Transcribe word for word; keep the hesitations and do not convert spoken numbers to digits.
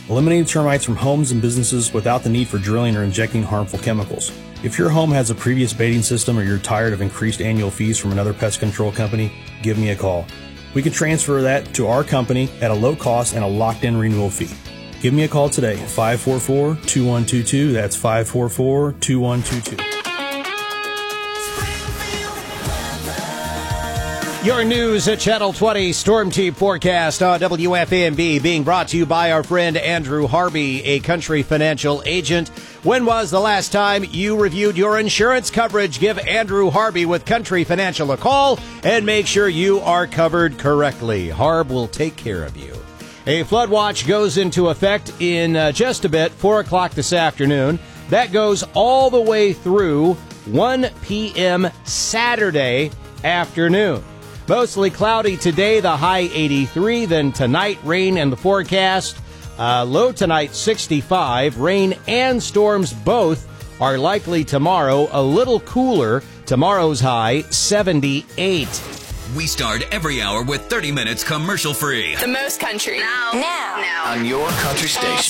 eliminating termites from homes and businesses without the need for drilling or injecting harmful chemicals. If your home has a previous baiting system or you're tired of increased annual fees from another pest control company, give me a call. We can transfer that to our company at a low cost and a locked-in renewal fee. Give me a call today, five four four, two one two two. That's five four four, two one two two. Your news at Channel twenty Storm Team forecast on W F A M B being brought to you by our friend Andrew Harvey, a Country Financial agent. When was the last time you reviewed your insurance coverage? Give Andrew Harvey with Country Financial a call and make sure you are covered correctly. Harb will take care of you. A flood watch goes into effect in uh, just a bit, four o'clock this afternoon. That goes all the way through one p.m. Saturday afternoon. Mostly cloudy today, the high eighty-three. Then tonight, rain and the forecast. Uh, low tonight, sixty-five. Rain and storms both are likely tomorrow. A little cooler. Tomorrow's high, seventy-eight. We start every hour with thirty minutes commercial free. The most country. Now. Now. Now. On your country station.